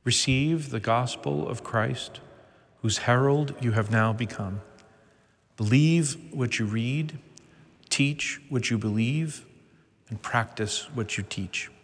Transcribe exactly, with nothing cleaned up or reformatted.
Receive the gospel of Christ, whose herald you have now become. Believe what you read, teach what you believe, and practice what you teach.